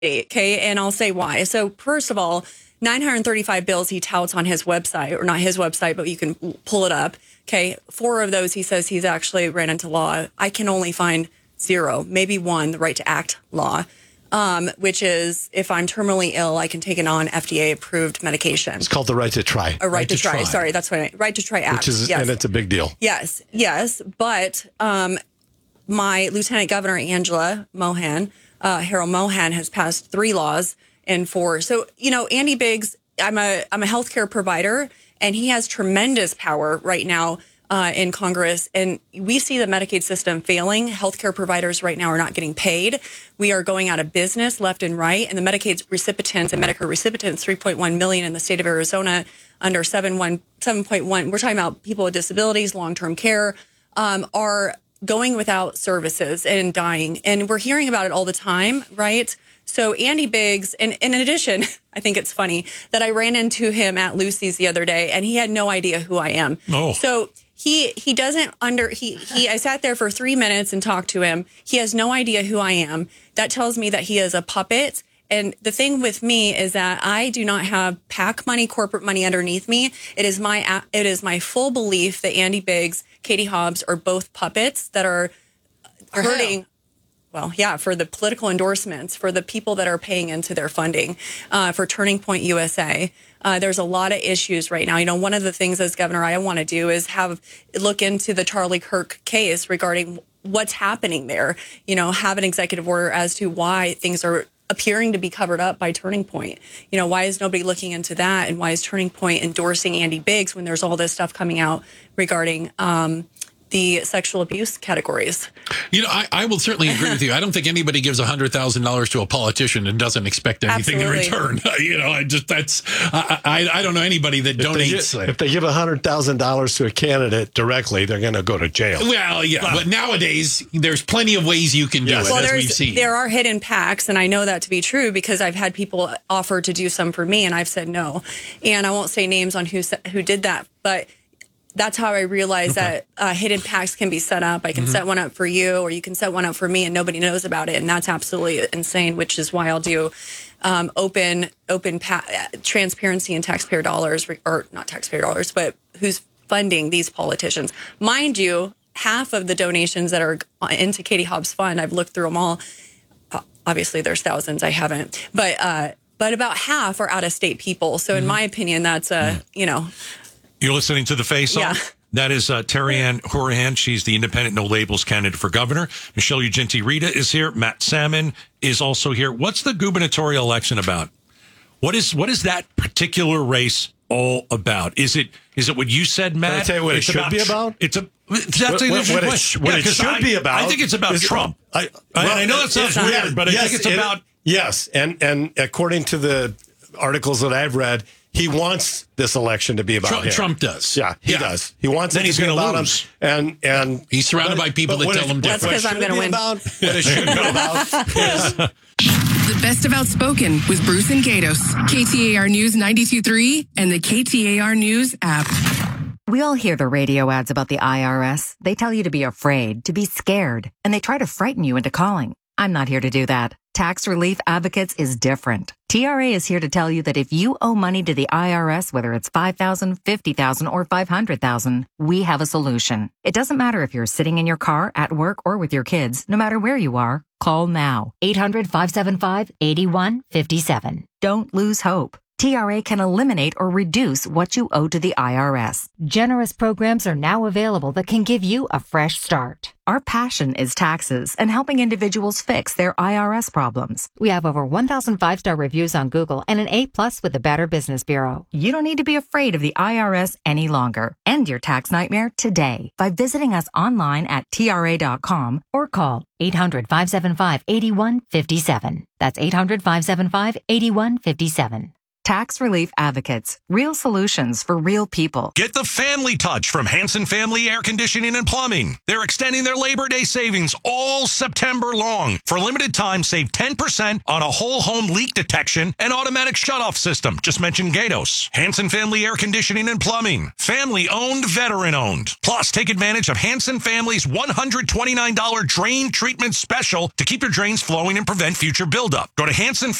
Okay, and I'll say why. So first of all, 935 bills he touts on his website, or not his website, but you can pull it up. Okay, 4 of those he says he's actually ran into law. I can only find 0, maybe 1, the right to act law, which is if I'm terminally ill, I can take a non-FDA approved medication. It's called the right to try. A right to try. Sorry, that's what right to try act. Which is, yes. And it's a big deal. Yes. But my Lieutenant Governor, Angela Mohan, Harold Mohan, has passed 3 laws and 4. So, Andy Biggs, I'm a healthcare provider, and he has tremendous power right now in Congress. And we see the Medicaid system failing. Healthcare providers right now are not getting paid. We are going out of business left and right. And the Medicaid recipients and Medicare recipients, 3.1 million in the state of Arizona, under 7.1. We're talking about people with disabilities, long-term care, are going without services and dying. And we're hearing about it all the time, right? So Andy Biggs, and in addition, I think it's funny that I ran into him at Lucy's the other day, and he had no idea who I am. Oh. So he doesn't I sat there for 3 minutes and talked to him. He has no idea who I am. That tells me that he is a puppet. And the thing with me is that I do not have PAC money, corporate money underneath me. It is my full belief that Andy Biggs, Katie Hobbs are both puppets that are hurting. Well, yeah, for the political endorsements, for the people that are paying into their funding, for Turning Point USA. There's a lot of issues right now. One of the things as governor I want to do is look into the Charlie Kirk case regarding what's happening there. Have an executive order as to why things are appearing to be covered up by Turning Point. Why is nobody looking into that? And why is Turning Point endorsing Andy Biggs when there's all this stuff coming out regarding the sexual abuse categories? I will certainly agree with you. I don't think anybody gives $100,000 to a politician and doesn't expect anything in return. I don't know anybody that donates. If they give $100,000 to a candidate directly, they're going to go to jail. Well, yeah, but nowadays there's plenty of ways you can do it, as we've seen. There are hidden PACs, and I know that to be true because I've had people offer to do some for me, and I've said no. And I won't say names on who did that, but that's how I realized that hidden PACs can be set up. I can set one up for you, or you can set one up for me, and nobody knows about it. And that's absolutely insane, which is why I'll do open transparency in taxpayer dollars, or not taxpayer dollars, but who's funding these politicians. Mind you, half of the donations that are into Katie Hobbs' fund, I've looked through them all. Obviously, there's thousands. I haven't. But about half are out-of-state people. So in my opinion, that's, You're listening to The Face Off? Yeah. That is Terry Ann Horahan. She's the independent No Labels candidate for governor. Michelle Ugenti-Rita is here. Matt Salmon is also here. What's the gubernatorial election about? What is that particular race all about? Is it what you said, Matt? Can I tell you what it should be about? What it should be about? I think it's about Trump. I know that sounds weird, but I think it's about... Yes, and according to the articles that I've read, he wants this election to be about him. Trump does. Yeah, he does. He wants then it to be about lose. him. And he's surrounded by people that tell him different. That's because I'm going to win. What it should be about is... The best of Outspoken with Bruce and Gatos. KTAR News 92.3 and the KTAR News app. We all hear the radio ads about the IRS. They tell you to be afraid, to be scared, and they try to frighten you into calling. I'm not here to do that. Tax Relief Advocates is different. TRA is here to tell you that if you owe money to the IRS, whether it's $5,000, $50,000, or $500,000, we have a solution. It doesn't matter if you're sitting in your car, at work, or with your kids. No matter where you are, call now. 800-575-8157. Don't lose hope. TRA can eliminate or reduce what you owe to the IRS. Generous programs are now available that can give you a fresh start. Our passion is taxes and helping individuals fix their IRS problems. We have over 1,000 5-star reviews on Google and an A+ with the Better Business Bureau. You don't need to be afraid of the IRS any longer. End your tax nightmare today by visiting us online at TRA.com or call 800-575-8157. That's 800-575-8157. Tax Relief Advocates. Real solutions for real people. Get the family touch from Hanson Family Air Conditioning and Plumbing. They're extending their Labor Day savings all September long. For a limited time, save 10% on a whole home leak detection and automatic shutoff system. Just mention Gatos. Hanson Family Air Conditioning and Plumbing. Family owned, veteran owned. Plus, take advantage of Hanson Family's $129 drain treatment special to keep your drains flowing and prevent future buildup. Go to Hanson